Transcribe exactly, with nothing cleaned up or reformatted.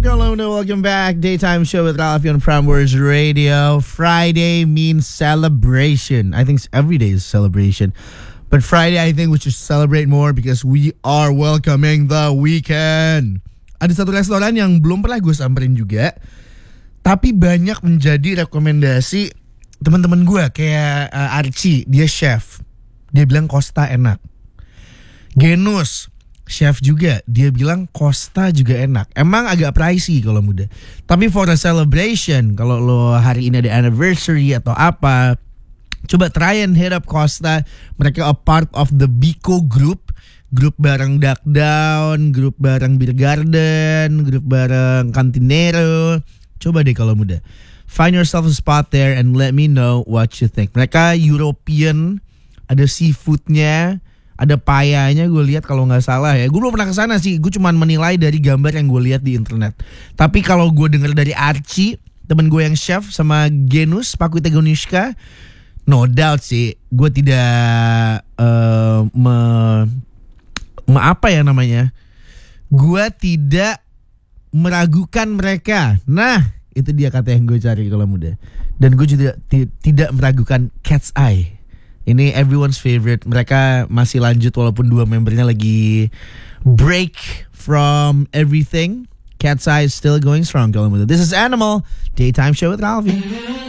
up, Hello, welcome back. Daytime show with Ralphie on Prambors Radio. Friday means celebration. I think every day is celebration. But Friday, I think we should celebrate more because we are welcoming the weekend. Ada satu restoran yang belum pernah gue samperin juga, tapi banyak menjadi rekomendasi teman-teman gue. Kayak uh, Archie, dia chef. Dia bilang Costa enak. Genus, chef juga, dia bilang Costa juga enak. Emang agak pricey kalau muda, tapi for a celebration, kalau lo hari ini ada anniversary atau apa, coba try and hit up Costa. Mereka a part of the Biko Group. Grup bareng Duck Down, grup bareng Beer Garden, grup bareng Cantinero. Coba deh kalau muda, find yourself a spot there and let me know what you think. Mereka European, ada seafoodnya, ada payanya, gue lihat kalau nggak salah ya. Gue belum pernah kesana sih, gue cuma menilai dari gambar yang gue lihat di internet. Tapi kalau gue dengar dari Archie, temen gue yang chef, sama Genus, Paku Tegonushka, no doubt sih, gue tidak uh, me, me apa ya namanya, gue tidak meragukan mereka. Nah, itu dia kata yang gue cari kalau muda. Dan gue juga t- tidak meragukan Cat's Eye. Ini everyone's favorite. Mereka masih lanjut walaupun dua membernya lagi break from everything. Cat's Eye is still going strong. This is Animal, Daytime Show with Ralphie.